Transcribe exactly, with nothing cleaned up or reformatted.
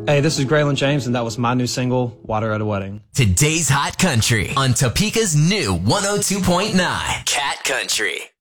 Hey, this is Graylin James, and that was my new single, Water at a Wedding. Today's Hot Country on Topeka's new one oh two point nine Cat Country.